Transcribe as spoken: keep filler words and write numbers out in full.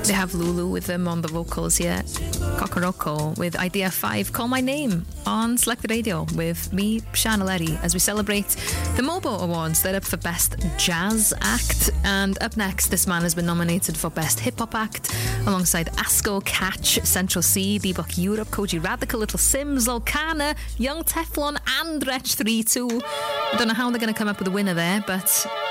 They have Lulu with them on the vocals here. Kokoroko with Idea five, Call My Name on Selected Radio with me, Sian Aleri, as we celebrate the Mobo Awards. They're up for Best Jazz Act, and up next, this man has been nominated for Best Hip Hop Act alongside Asco, Catch, Central C, Debug Europe, Koji Radical, Little Sims, Volcana, Young Teflon and Wretch three two. I don't know how they're going to come up with a winner there, but